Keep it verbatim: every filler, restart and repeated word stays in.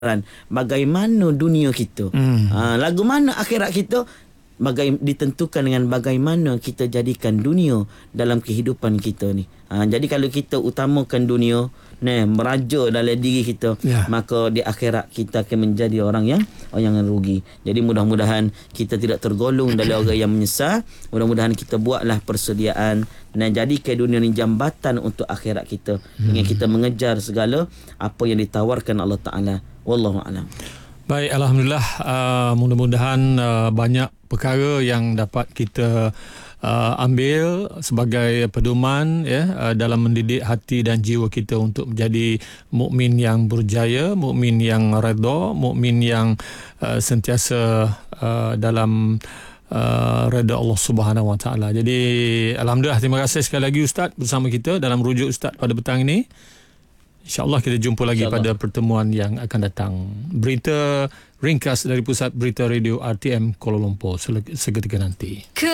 bagaimana dunia kita, Hmm. ha, lagu mana akhirat kita, bagai ditentukan dengan bagaimana kita jadikan dunia dalam kehidupan kita ni. Ha, jadi kalau kita utamakan dunia, nah, meraja dalam diri kita, Ya. maka di akhirat kita akan menjadi orang yang orang yang rugi. Jadi mudah-mudahan kita tidak tergolong dalam orang yang menyesal. Mudah-mudahan kita buatlah persediaan dan jadikan dunia ni jambatan untuk akhirat kita, dengan kita mengejar segala apa yang ditawarkan Allah Ta'ala. Wallahu a'lam. Baik, Alhamdulillah. Uh, mudah-mudahan uh, banyak perkara yang dapat kita uh, ambil sebagai pedoman ya, uh, dalam mendidik hati dan jiwa kita untuk menjadi mukmin yang berjaya, mukmin yang redha, mukmin yang uh, sentiasa uh, dalam uh, redha Allah Subhanahu Wa Taala. Jadi alhamdulillah, terima kasih sekali lagi Ustaz bersama kita dalam rujuk Ustaz pada petang ini. InsyaAllah kita jumpa lagi pada pertemuan yang akan datang. Berita ringkas dari Pusat Berita Radio R T M Kuala Lumpur seketika nanti.